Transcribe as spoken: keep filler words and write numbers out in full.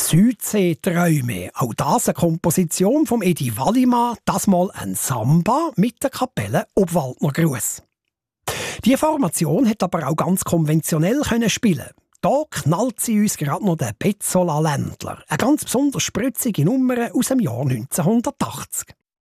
Südseeträume. Auch das eine Komposition vom Edi Wallimann, das mal ein Samba mit der Kapelle Obwaldner Gruß. Die Formation hat aber auch ganz konventionell können spielen. Da knallt sie uns gerade noch den Bezzola Ländler. Eine ganz besonders spritzige Nummer aus dem Jahr neunzehnhundertachtzig.